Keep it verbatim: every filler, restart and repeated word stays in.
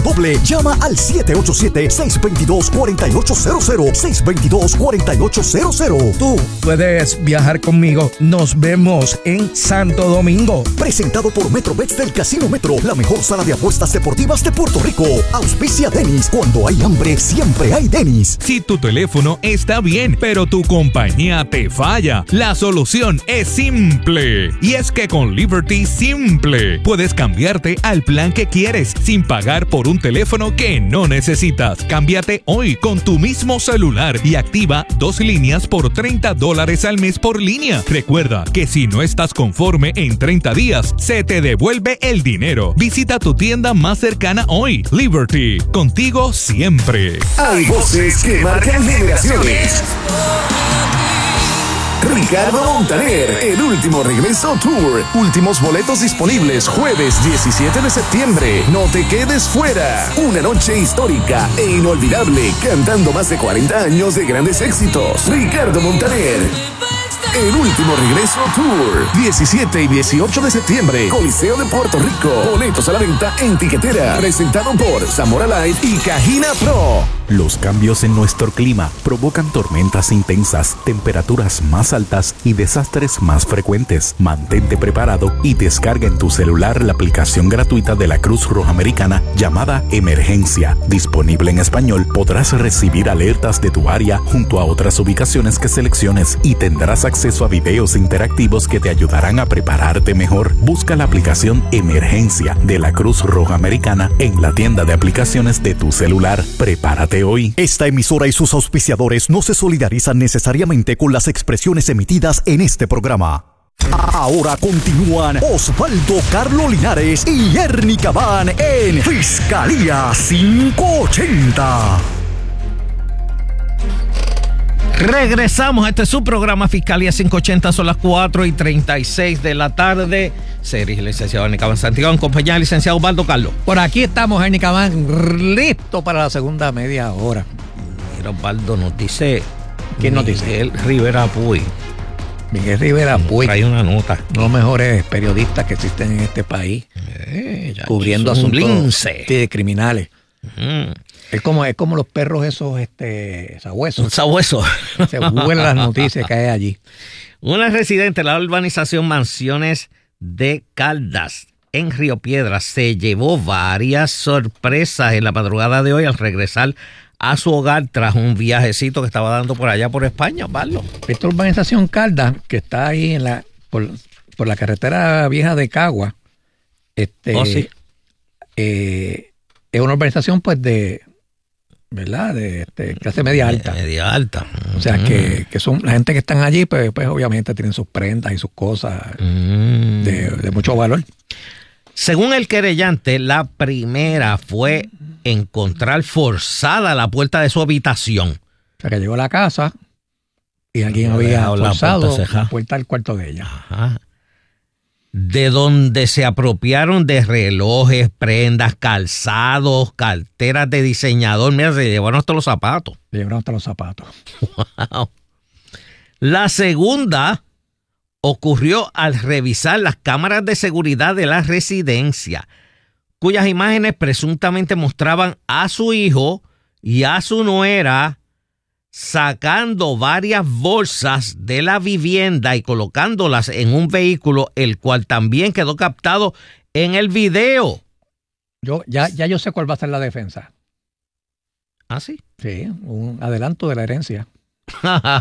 doble. Llama al siete ocho siete, seis dos dos, cuatro ocho cero cero, seis dos dos, cuatro ocho cero cero. Tú puedes viajar conmigo. Nos vemos en Santo Domingo. Presentado por Metrobet del Casino Metro, la mejor sala de apuestas deportivas de Puerto Rico. Auspicia Denis. Cuando hay hambre, siempre hay Denis. Si tu teléfono está bien, pero tu compañía te falla, la solución es simple. Y es que con Liberty Simple puedes cambiarte al plan que quieres sin pagar por un teléfono que no necesitas. Cámbiate hoy con tu mismo celular y activa dos líneas por treinta dólares al mes por línea. Recuerda que si no estás conforme en treinta días, se te devuelve el dinero. Visita tu tienda más cercana hoy. Liberty, contigo siempre. Hay voces que marcan generaciones. Ricardo Montaner, el último regreso tour. Últimos boletos disponibles jueves diecisiete de septiembre. No te quedes fuera. Una noche histórica e inolvidable, cantando más de cuarenta años de grandes éxitos. Ricardo Montaner. El último regreso tour. diecisiete y dieciocho de septiembre. Coliseo de Puerto Rico. Boletos a la venta en Tiquetera. Presentado por Zamora Live y Cajina Pro. Los cambios en nuestro clima provocan tormentas intensas, temperaturas más altas y desastres más frecuentes. Mantente preparado y descarga en tu celular la aplicación gratuita de la Cruz Roja Americana llamada Emergencia. Disponible en español, podrás recibir alertas de tu área junto a otras ubicaciones que selecciones y tendrás acceso a videos interactivos que te ayudarán a prepararte mejor. Busca la aplicación Emergencia de la Cruz Roja Americana en la tienda de aplicaciones de tu celular. Prepárate hoy. Esta emisora y sus auspiciadores no se solidarizan necesariamente con las expresiones emitidas en este programa. Ahora continúan Osvaldo Carlos Linares y Ernie Cabán en Fiscalía quinientos ochenta. Regresamos a este su programa Fiscalía quinientos ochenta, son las cuatro y treinta y seis de la tarde. Se dirige el licenciado Ernie Cabán Santiago en compañía del licenciado Osvaldo Carlos. Por aquí estamos, Ernie Cabán, listo para la segunda media hora. Mira, Osvaldo, nos dice... ¿Quién nos dice? Miguel Rivera Puy. Miguel Rivera Puy. Trae una nota. Uno de los mejores periodistas que existen en este país. Eh, cubriendo asuntos de criminales. Uh-huh. Es como, es como los perros esos, este, sabuesos. Sabuesos. Se vuelan las noticias que hay allí. Una residente de la urbanización Mansiones de Caldas, en Río Piedras, se llevó varias sorpresas en la madrugada de hoy al regresar a su hogar tras un viajecito que estaba dando por allá por España, Osvaldo. Esta urbanización Caldas, que está ahí en la por, por la carretera vieja de Cagua, este, oh, sí. eh, es una urbanización pues de... ¿verdad? De, de clase media alta. Media alta. O sea, mm. que, que son la gente que están allí, pues, pues obviamente tienen sus prendas y sus cosas mm. de, de mucho valor. Según el querellante, la primera fue encontrar forzada la puerta de su habitación. O sea, que llegó a la casa y alguien había forzado la puerta, la puerta del cuarto de ella. Ajá. De donde se apropiaron de relojes, prendas, calzados, carteras de diseñador. Mira, se llevaron hasta los zapatos. Se llevaron hasta los zapatos. Wow. La segunda ocurrió al revisar las cámaras de seguridad de la residencia, cuyas imágenes presuntamente mostraban a su hijo y a su nuera sacando varias bolsas de la vivienda y colocándolas en un vehículo, el cual también quedó captado en el video. Yo ya, ya yo sé cuál va a ser la defensa. ¿Ah, sí? Sí, un adelanto de la herencia.